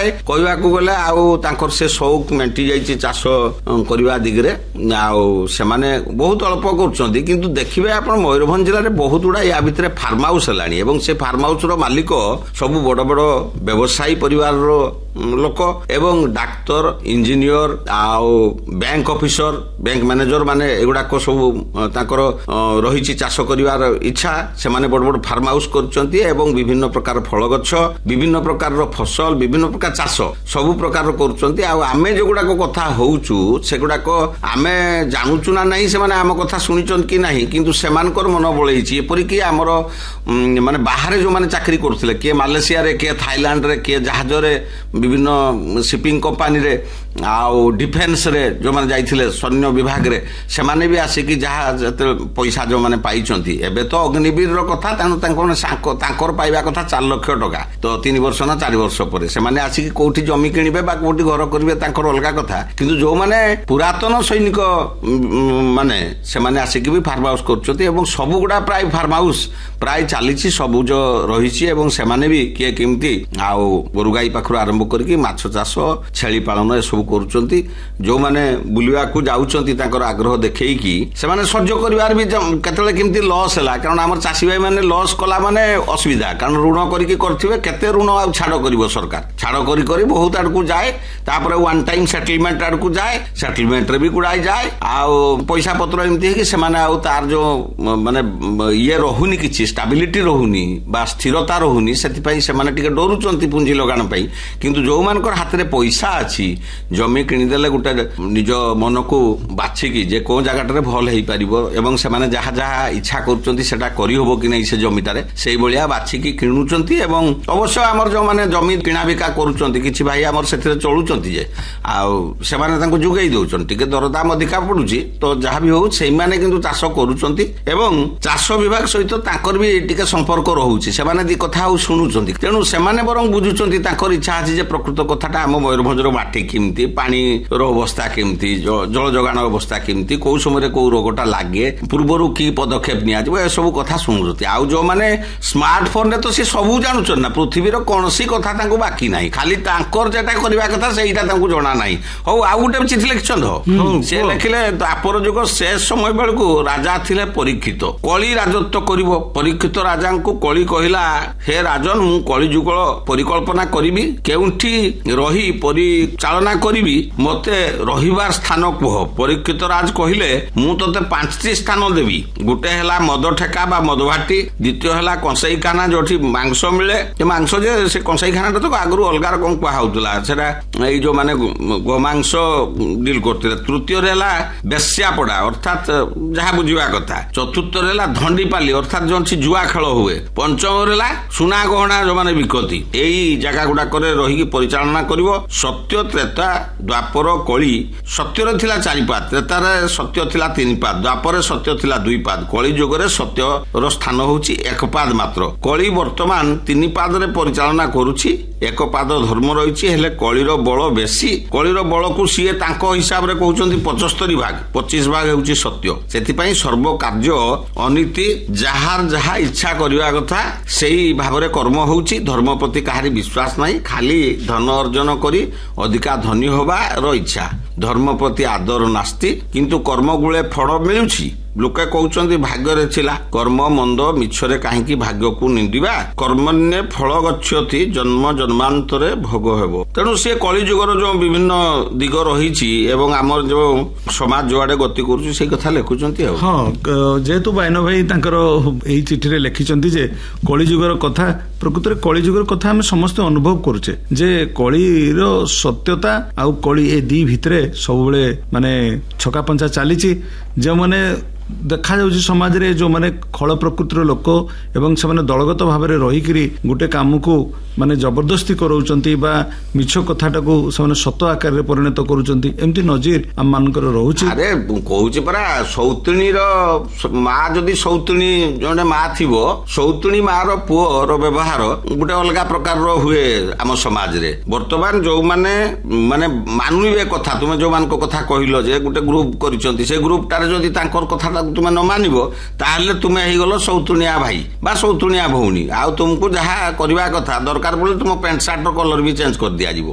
ପ୍ରାୟ କହିବାକୁ ଗଲେ ଆଉ ତାଙ୍କର ସେ ସଉକ ମେଣ୍ଟି ଯାଇଛି ଚାଷ କରିବା ଦିଗରେ ଆଉ ସେମାନେ ବହୁତ ଅଳ୍ପ କରୁଛନ୍ତି କିନ୍ତୁ ଦେଖିବେ ଆପଣ ମୟୂରଭଞ୍ଜ ଜିଲ୍ଲାରେ ବହୁତ ଗୁଡା ୟା ଭିତରେ ଫାର୍ମ ହାଉସ ହେଲାଣି ଏବଂ ସେ ଫାର୍ମ ହାଉସ ର ମାଲିକ ସବୁ ବଡ ବଡ ବ୍ୟବସାୟୀ ପରିବାରର ଲୋକ ଏବଂ ଡାକ୍ତର ଇଞ୍ଜିନିୟର ଆଉ ବ୍ୟାଙ୍କ ଅଫିସର ବ୍ୟାଙ୍କ ମ୍ୟାନେଜର ମାନେ ଏଗୁଡାକ ସବୁ ତାଙ୍କର ରହିଛି ଚାଷ କରିବାର ଇଚ୍ଛା ସେମାନେ ବଡ ବଡ ଫାର୍ମ ହାଉସ କରୁଛନ୍ତି ଏବଂ ବିଭିନ୍ନ ପ୍ରକାର ଫଳ ଗଛ ବିଭିନ୍ନ ପ୍ରକାରର ଫସଲ ବିଭିନ୍ନ ପ୍ରକାର ଚାଷ ସବୁ ପ୍ରକାର କରୁଛନ୍ତି ଆଉ ଆମେ ଯୋଉଗୁଡାକ କଥା ହଉଛୁ ସେଗୁଡାକ ଆମେ ଜାଣୁଛୁ ନା ନାହିଁ ସେମାନେ ଆମ କଥା ଶୁଣିଛନ୍ତି କି ନାହିଁ କିନ୍ତୁ ସେମାନଙ୍କର ମନ ବଳେଇଛି ଏପରିକି ଆମର ମାନେ ବାହାରେ ଯୋଉମାନେ ଚାକିରି କରୁଥିଲେ କିଏ ମାଲେସିଆରେ କିଏ ଥାଇଲାଣ୍ଡରେ କିଏ ଜାହାଜରେ ବିଭିନ୍ନ ସିପିଂ କମ୍ପାନୀରେ ଆଉ ଡିଫେନ୍ସରେ ଯୋଉମାନେ ଯାଇଥିଲେ ସୈନ୍ୟ ବିଭାଗରେ ସେମାନେ ବି ଆସିକି ଯାହା ଯେତେ ପଇସା ଯୋଉମାନେ ପାଇଛନ୍ତି ଏବେ ତ ଅଗ୍ନିବୀରର କଥା ତେଣୁ ତାଙ୍କର ପାଇବା କଥା 4 ଲକ୍ଷ ଟଙ୍କା ତ 3 ବର୍ଷ ନା 4 ବର୍ଷ ପରେ ସେମାନେ ଆସିକି କୋଉଠି ଜମି କିଣିବେ ବା କୋଉଠି ଘର କରିବେ ତାଙ୍କର ଅଲଗା କଥା କିନ୍ତୁ ଯୋଉମାନେ ପୁରାତନ ସୈନିକ ମାନେ ସେମାନେ ଆସିକି ବି ଫାର୍ମ ହାଉସ କରୁଛନ୍ତି ଏବଂ ସବୁଗୁଡା ପ୍ରାୟ ଫାର୍ମ ହାଉସ ପ୍ରାୟ ଚାଲିଛି ସବୁଜ ରହିଛି ଏବଂ ସେମାନେ ବି କିଏ କେମିତି ଆଉ ଗୋରୁଗାଈ ପାଖରୁ ଆରମ୍ଭ କରିକି ମାଛ ଚାଷ ଛେଳି ପାଳନ ଏସବୁ କରୁଛନ୍ତି ଯୋଉମାନେ ବୁଲିବାକୁ ଯାଉଛନ୍ତି ତାଙ୍କର ଆଗ୍ରହ ଦେଖେଇକି ସେମାନେ ସହ୍ୟ କରିବାର ବି କେତେବେଳେ କେମିତି ଲସ୍ ହେଲା କାରଣ ଆମର ଚାଷୀ ଭାଇ ମାନେ ଲସ୍ କଲା ମାନେ ଅସୁବିଧା କାରଣ ଋଣ କରିକି କରିଥିବେ କେତେ ଋଣ ଆଉ ଛାଡ଼ କରିବ ସରକାର ଛାଡ଼ କରି କରି ବହୁତ ଆଡକୁ ଯାଏ ତାପରେ ୱାନ୍ ଟାଇମ୍ ସେଟଲମେଣ୍ଟ ଆଡକୁ ଯାଏ ସେଟଲମେଣ୍ଟରେ ବି ଗୁଡାଏ ଯାଏ ଆଉ ପଇସା ପତ୍ର ଏମିତି ହେଇକି ସେମାନେ ଆଉ ତାର ଯୋଉ ମାନେ ଇଏ ରହୁନି କିଛି ଷ୍ଟାବିଲିଟି ରହୁନି ବା ସ୍ଥିରତା ରହୁନି ସେଥିପାଇଁ ସେମାନେ ଟିକେ ଡରୁଛନ୍ତି ପୁଞ୍ଜି ଲଗାଣ ପାଇଁ କିନ୍ତୁ ଯୋଉମାନଙ୍କର ହାତରେ ପଇସା ଅଛି ଜମି କିଣିଦେଲେ ଗୋଟେ ନିଜ ମନକୁ ବାଛିକି ଯେ କୋଉ ଜାଗାଟାରେ ଭଲ ହେଇପାରିବ ଏବଂ ସେମାନେ ଯାହା ଯାହା ଇଚ୍ଛା କରୁଛନ୍ତି ସେଟା କରିହବ କି ନାହିଁ ସେ ଜମିଟାରେ ସେଇଭଳିଆ ବାଛିକି କିଣୁଛନ୍ତି ଏବଂ ଅବଶ୍ୟ ଆମର ଯୋଉମାନେ ଜମି କିଣାବିକା କରୁଛନ୍ତି କିଛି ଭାଇ ଆମର ସେଥିରେ ଚଳୁଛନ୍ତି ଯେ ଆଉ ସେମାନେ ତାଙ୍କୁ ଯୋଗେଇ ଦଉଛନ୍ତି ଟିକେ ଦରଦାମ ଅଧିକା ପଡୁଛି ତ ଯାହା ବି ହଉ ସେଇମାନେ କିନ୍ତୁ ଚାଷ କରୁଛନ୍ତି ଏବଂ ଚାଷ ବିଭାଗ ସହିତ ତାଙ୍କର ବି ଟିକେ ସମ୍ପର୍କ ରହୁଛି ସେମାନେ ଦି କଥା ଆଉ ଶୁଣୁଛନ୍ତି ତେଣୁ ସେମାନେ ବରଂ ବୁଝୁଛନ୍ତି ତାଙ୍କର ଇଚ୍ଛା ଅଛି ଯେ ପ୍ରକୃତ କଥାଟା ଆମ ମୟୂରଭଞ୍ଜର ମାଟି କେମିତି ପାଣିର ଅବସ୍ଥା କେମିତି ଜଳ ଯୋଗାଣ ଅବସ୍ଥା କେମିତି କୋଉ ସମୟରେ କୋଉ ରୋଗଟା ଲାଗେ ପୂର୍ବରୁ କି ପଦକ୍ଷେପ ନିଆଯିବ ଏସବୁ କଥା ଶୁଣୁଛନ୍ତି ଆଉ ଯୋଉମାନେ ସ୍ମାର୍ଟଫୋନରେ ତ ସେ ସବୁ ଜାଣୁଛନ୍ତି ନା ପୃଥିବୀର କୌଣସି କଥା ତାଙ୍କୁ ବାକି ନାହିଁ ଖାଲି ତାଙ୍କର ଯେଟା କରିବା କଥା ସେଇଟା ତାଙ୍କୁ ଜଣା ନାହିଁ ହଉ ଆଉ ଗୋଟେ ଚିଠି ଲେଖିଛନ୍ତି ସେ ଲେଖିଲେ ଦ୍ୱାପର ଯୁଗ ଶେଷ ସମୟ ବେଳକୁ ରାଜା ଥିଲେ ପରୀକ୍ଷିତ କଳି ରାଜତ୍ୱ କରିବ ପରୀକ୍ଷିତ ରାଜାଙ୍କୁ କଳି କହିଲା ହେ ରାଜନ ମୁଁ କଳି ଯୁଗ ପରିକଳ୍ପନା କରିବି କେଉଁଠି ରହି ପରିଚାଳନା କରିବି ମତେ ରହିବାର ସ୍ଥାନ କୁହ ପରୀକ୍ଷିତ ରାଜ କହିଲେ ମୁଁ ତତେ 5ଟି ସ୍ଥାନ ଦେବି ଗୋଟେ ହେଲା ମଦ ଠେକା ବା ମଦଭାଟି ଦ୍ୱିତୀୟ ହେଲା କଂସାଇଖାନା ଯୋଉଠି ମାଂସ ମିଳେ ମାଂସ ଯେ ସେ କଂସାଇଖାନାଟା ତ ଆଗରୁ ଅଲଗା କଣ କୁହାହଉଥିଲା ସେଟା ଏଇ ଯୋଉମାନେ ଗୋମାଂସ ଡିଲ୍ କରୁଥିଲେ ତୃତୀୟରେ ହେଲା ବେଶ୍ୟାପଡା ଅର୍ଥାତ୍ ଯାହା ବୁଝିବା କଥା ଚତୁର୍ଥରେ ହେଲା ଧଣ୍ଡିପାଲି ଅର୍ଥାତ୍ ଯୋଉଠି ଜୁଆ ଖେଳ ହୁଏ ପଞ୍ଚମରେ ହେଲା ସୁନା ଗହଣା ଯୋଉମାନେ ବିକନ୍ତି ଏଇ ଜାଗା ଗୁଡାକରେ ରହିକି ପରିଚାଳନା କରିବ ସତ୍ୟ ତ୍ରେତା ଦ୍ୱାପର କଳି ସତ୍ୟର ଥିଲା 4 ପାଦ ତ୍ରେତାରେ ସତ୍ୟ ଥିଲା 3 ପାଦ ଦ୍ୱାପରରେ ସତ୍ୟ ଥିଲା 2 ପାଦ କଳି ଯୁଗରେ ସତ୍ୟର ସ୍ଥାନ ହଉଛି 1 ପାଦ ମାତ୍ର କଳି ବର୍ତ୍ତମାନ 3 ପାଦରେ ପରିଚାଳନା କରୁଛି 1 ପାଦ ଧର୍ମ ରହିଛି ହେଲେ କଳିର ବଳ ବେଶୀ କଳିର ବଳକୁ ସିଏ ତାଙ୍କ ହିସାବରେ କହୁଛନ୍ତି 75 ଭାଗ 25 ଭାଗ ହେଉଛି ସତ୍ୟ ସେଥିପାଇଁ ସର୍ବ କାର୍ଯ୍ୟ ଅନୀତି ଯାହାର ଯାହା ଇଚ୍ଛା କରିବା କଥା ସେଇ ଭାବରେ କର୍ମ ହଉଛି ଧର୍ମ ପ୍ରତି କାହାରି ବିଶ୍ୱାସ ନାହିଁ ଖାଲି ଧନ ଅର୍ଜନ କରି ଅଧିକା ଧନୀ ହବାର ଇଚ୍ଛା ଧର୍ମ ପ୍ରତି ଆଦର ନାସ୍ତି କିନ୍ତୁ କର୍ମ ଗୁଳେ ଫଳ ମିଳୁଛି ଲୋକେ କହୁଛନ୍ତି ଭାଗ୍ୟରେ ଥିଲା କର୍ମ ମନ୍ଦ ମିଛରେ କାହିଁକି ଭାଗ୍ୟକୁ ନିନ୍ଦିବା କର୍ମନ୍ୟ ଫଳ ଗଚ୍ଛତି ଜନ୍ମ ଜନ୍ମାନ୍ତରେ ଭୋଗ ହେବ ତେଣୁ ସେ କଳି ଯୁଗର ଯୋଉ ବିଭିନ୍ନ ଦିଗ ରହିଛି ଏବଂ ଆମର ଯୋଉ ସମାଜ ଯୋଆଡେ ଗତି କରୁଛି ସେଇ କଥା ଲେଖୁଛନ୍ତି ଆଉ ହଁ ଯେହେତୁ ବାଇନ ଭାଇ ତାଙ୍କର ଏଇ ଚିଠିରେ ଲେଖିଛନ୍ତି ଯେ କଳି ଯୁଗର କଥା ପ୍ରକୃତରେ କଳି ଯୁଗର କଥା ଆମେ ସମସ୍ତେ ଅନୁଭବ କରୁଛେ ଯେ କଳିର ସତ୍ୟତା ଆଉ କଳି ଏ ଦି ଭିତରେ ସବୁବେଳେ ମାନେ ଛକା ପଞ୍ଚା ଚାଲିଛି ଯେଉଁମାନେ ଦେଖାଯାଉଛି ସମାଜରେ ଯୋଉମାନେ ଖଳ ପ୍ରକୃତିର ଲୋକ ଏବଂ ସେମାନେ ଦଳଗତ ଭାବରେ ରହିକିରି ଗୋଟେ କାମକୁ ମାନେ ଜବରଦସ୍ତି କରାଉଛନ୍ତି ବା ମିଛ କଥାଟାକୁ ସେମାନେ ସତ ଆକାରରେ ପରିଣତ କରୁଛନ୍ତି ଏମିତି ନଜିର ଆମ ମାନଙ୍କର ରହୁଛି ଆରେ କହୁଛି ପରା ସୌତୁଣୀର ମା ଯଦି ସୌତୁଣୀ ଜଣେ ମା ଥିବ ସୌତୁଣୀ ମାର ପୁଅର ବ୍ୟବହାର ଗୋଟେ ଅଲଗା ପ୍ରକାରର ହୁଏ ଆମ ସମାଜରେ ବର୍ତ୍ତମାନ ଯୋଉମାନେ ମାନେ ମାନୁବେ କଥା ତୁମେ ଯୋଉମାନଙ୍କ କଥା କହିଲ ଯେ ଗୋଟେ ଗ୍ରୁପ କରିଛନ୍ତି ସେ ଗ୍ରୁପଟାରେ ଯଦି ତାଙ୍କର କଥା ତୁମେ ନ ମାନିବ ତାହେଲେ ତୁମେ ହେଇଗଲ ସୌତୁଣିଆ ଭାଇ ବା ସୌତୁଣିଆ ଭଉଣୀ ଆଉ ତୁମକୁ ଯାହା କରିବା କଥା ଦରକାର ପଡିଲେ ତୁମ ପ୍ୟାଣ୍ଟ ସାର୍ଟର କଲର ବି ଚେଞ୍ଜ କରିଦିଆଯିବ